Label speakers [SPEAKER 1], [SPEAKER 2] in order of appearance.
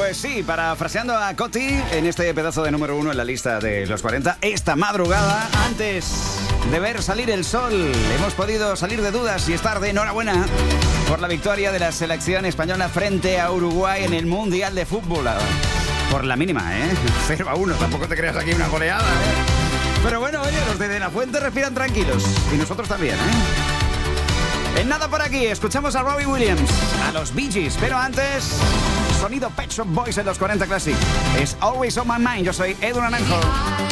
[SPEAKER 1] Pues sí, parafraseando a Coti en este pedazo de número 1 en la lista de los 40, esta madrugada, antes de ver salir el sol, hemos podido salir de dudas y estar de enhorabuena por la victoria de la selección española frente a Uruguay en el Mundial de Fútbol. Por la mínima, 0-1, tampoco te creas aquí una goleada, Pero bueno, oye, los de La Fuente respiran tranquilos. Y nosotros también, En nada por aquí, escuchamos a Robbie Williams, a los Bee Gees, pero antes, sonido Pet Shop Boys en los 40 Classic. Es Always on My Mind, yo soy Edu Naranjo.